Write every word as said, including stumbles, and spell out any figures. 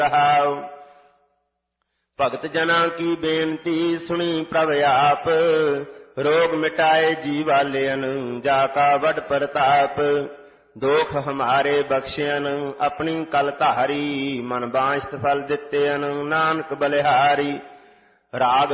ਰਹਾਉ। ਭਗਤ ਜਨਾਂ ਕੀ ਬੇਨਤੀ ਸੁਣੀ ਪ੍ਰਭ ਆਪ, ਰੋਗ ਮਿਟਾਏ ਜੀ ਵਾਲਿਅਨ ਜਾ ਕਾ ਵੱਡ ਪ੍ਰਤਾਪ। ਦੋਖ ਹਮਾਰੇ ਬਖਸ਼ਿਅਨ ਆਪਣੀ ਕਲ ਧਾਰੀ, ਮਨ ਬਾਂਛਤ ਫਲ ਦਿੱਤੇਅਨ ਨਾਨਕ ਬਲਿਹਾਰੀ। ਰਾਗ